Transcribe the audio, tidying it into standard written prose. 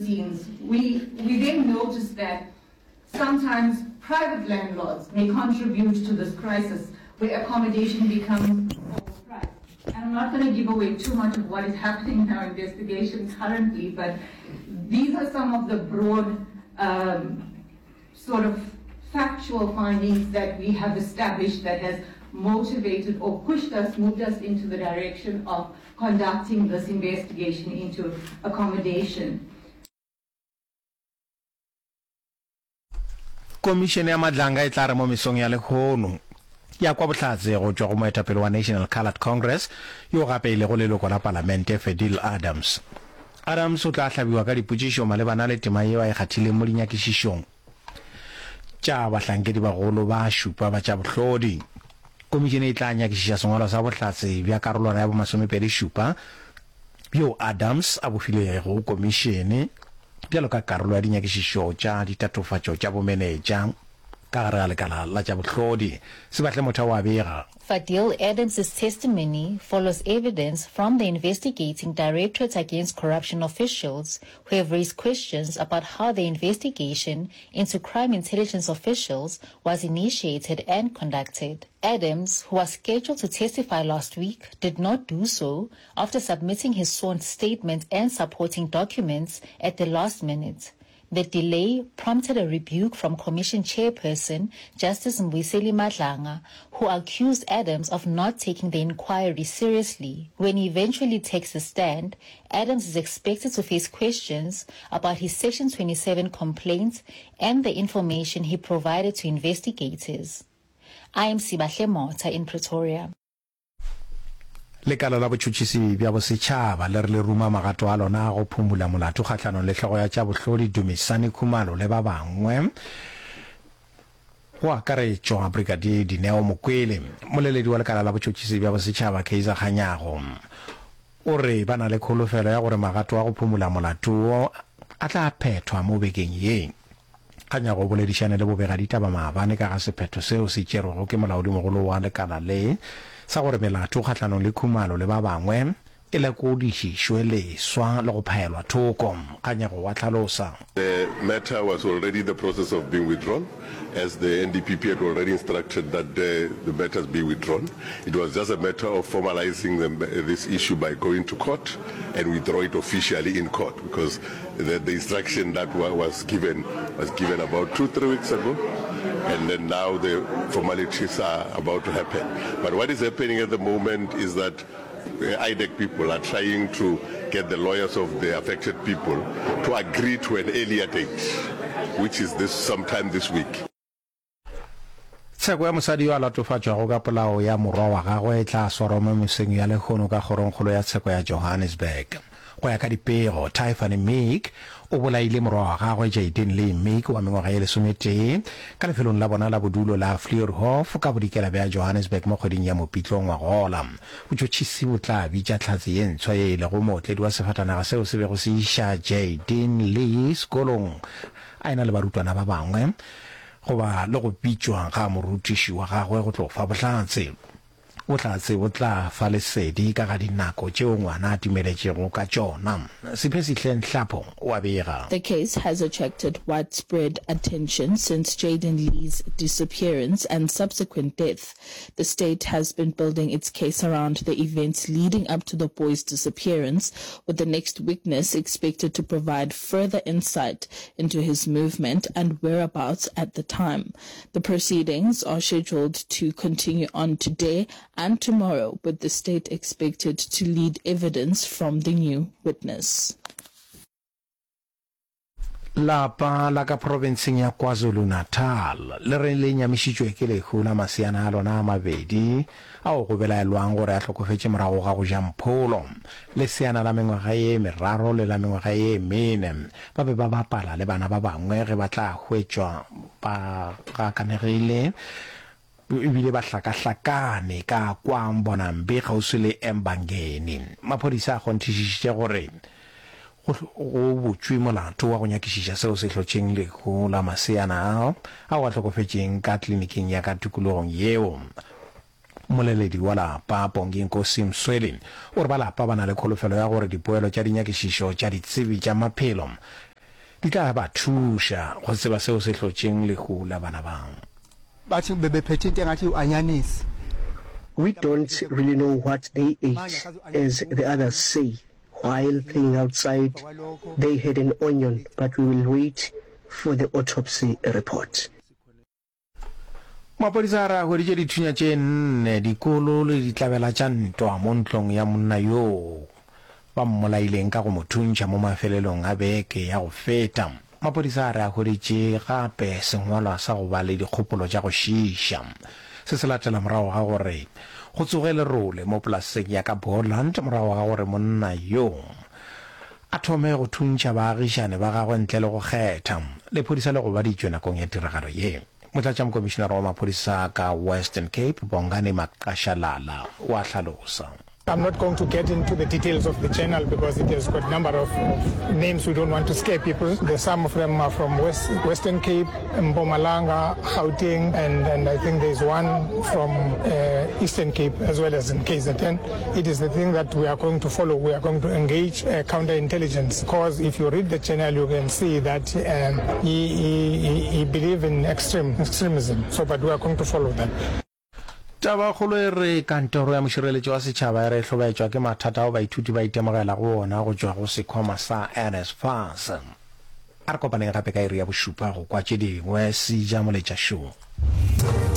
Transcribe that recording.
scenes, we then noticed that sometimes private landlords may contribute to this crisis where accommodation becomes overpriced. And I'm not going to give away too much of what is happening in our investigation currently, but these are some of the broad sort of factual findings that we have established that has motivated or moved us into the direction of conducting this investigation into accommodation. Commission ya Madlanga e tla re mo mesong ya lekgono ya kwa botlhatse go tswa go moetapele wa National Coloured Congress yo gape ile go leloko la parlamente Fadil Adams. Adams o tla hlabiwa ka dipotšišo malebana le tema yeo a e kgathileng mo dinyakišišong tša bahlankedi bagolo ba šupa ba tša bohlodi. Komišene e tla nyakišiša sengwalo sa bohlatse bja karolwana ya bo 27 bjo Adams a bofilego go komišene bjalo ka karolo ya dinyakišišo tša ditatofatšo tša bomenetša ka gare ga lekala la tša bohlodi. Sebatle motho wa bega. Fadil Adams' testimony follows evidence from the investigating Directorate Against Corruption officials who have raised questions about how the investigation into crime intelligence officials was initiated and conducted. Adams, who was scheduled to testify last week, did not do so after submitting his sworn statement and supporting documents at the last minute. The delay prompted a rebuke from Commission Chairperson Justice Mbuyiseli Madlanga, who accused Adams of not taking the inquiry seriously. When he eventually takes the stand, Adams is expected to face questions about his Section 27 complaint and the information he provided to investigators. I am Sibahle Mota in Pretoria. Lekala la botšhotšhisi bja bosetšhaba le re le ruma magato a lona go phumula molato kgatlhanong le tlhogo ya tša bohlodi Dumisani Khumalo le ba bangwe go akaretšwa Brigadier Dineo Mokwele. Moleledi wa lekala la botšhotšhisi bja bosetšhaba Kaiser Kganyago o re ba na le kholofelo ya gore magato a go phumula molato a tla phethwa mo bekeng ye. Kganyago o boledišane le bobega ditaba maabane ka ga sephetho seo se tšerwego ke molaodimogolo wa lekala le sa gore melato kgatlhanong le Khumalo le ba bangwe e lekodišišwe leswa le go phaelwa thoko. Kganyago wa tlhalosa. The matter was already in the process of being withdrawn, as the NDPP had already instructed that the matters be withdrawn. It was just a matter of formalizing this issue by going to court and withdraw it officially in court, because the instruction that was given about 2-3 weeks ago, and then now the formalities are about to happen. But what is happening at the moment is that IDEC people are trying to get the lawyers of the affected people to agree to an earlier date, which is sometime this week. Tsheko ya mosadi yo a latofatšwago ka polao ya morwa wa gagwe e tla swarwa mo meseng ya lekgono ka kgoronkgolo ya tsheko ya Johannesburg. Go ya ka dipego, Tiffany Meek o bolaile morwa wa gagwe Jaden Lee Meek wa mengwaga ye 11 ka lefelong la bona la bodulo la Fleurhof ka bodikela bja Johannesburg mo kgweding ya Mopitlong wa gola. Botšhotšhisi bo tla bitša tlhatse ye ntshwa ye le go mootledi wa sefatanaga seo se bego se iša Jaden Lee sekolong a ena le barutwana ba bangwe goba le go bitšwa ga morutiši wa gagwe go tlo fa bohlatse. Bohlatse bo tla fa lesedi ka ga dinako tšeo ngwana a timeletšego ka tšona. Sephesihle Nhlapo wa bega. The case has attracted widespread attention since Jaden Lee's disappearance and subsequent death. The state has been building its case around the events leading up to the boy's disappearance, with the next witness expected to provide further insight into his movement and whereabouts at the time. The proceedings are scheduled to continue on today and tomorrow, with the state expected to lead evidence from the new witness. Lapa la ka provinceng ya KwaZulu-Natal le re le nyamišitšwe ke lehu la maseana a lona a mabedi ao go belaelwang gore a hlokofetše morago ga go ja mpholo. Leseana la mengwaga ye meraro le la mengwaga ye mene ba be ba bapala le bana ba bangwe ge ba tla hwetšwa ba gakanegile ebile ba hlakahlakane ka kwa Mbonambi kgauswi le Embangeni. Maphodisa a kgonthišišitše gore go botswi molato wa go nyakišiša seo se hlotšeng lehu la maseana ao a hlokofetšeng ka tleliniking ya ka tikologong yeo. Moleledi wa lapa Pongi Nkosi Msweli o re ba lapa ba na le kholofelo ya gore dipoelo tša dinyakišišo tša ditsebi tša maphelo di ka ba thusha go tseba seo se hlotšeng lehu la bana bang. We don't really know what they ate, as the others say. While playing outside, they had an onion, but we will wait for the autopsy report. Mapodisa ra go di dithunya tše nne dikolo le ditlabela tša ntwa mo ntlong ya monna yo ba mmolaileng ka go mothuntšha mo mafelelong a beke ya go feta. Mapodisa ra go ditše gape sengwalwa sa go ba le dikgopolo tša go šiša se se latela morago ga gore go tsogele role mo polaseng ya ka Boland morago ga gore monna yo a thome go thuntšha baagišane ba gagwe ntle le go kgetha. Lephodisa le go baditšwe nakong ya tiragalo ye. Motlatšamokomišenara wa maphodisa ka Western Cape Bongani Makashalala wa hlalosa. I'm not going to get into the details of the channel because it has got a number of names. We don't want to scare people. Some of them are from Western Cape, Mpumalanga, Gauteng, and I think there's one from Eastern Cape as well as in KZN. It is the thing that we are going to follow. We are going to engage counterintelligence because if you read the channel, you can see that he believes in extremism. So, but we are going to follow that. Taba kholo e re kantoro ya mošireletši wa setšhaba re hlobaetšwa ke mathata ao baithuti ba itemogela go ona go tšwa go sekhwama sa NSFAS. A re kopaneng gape ka iri ya bošupa go kwa tše dingwe se ja moletša show.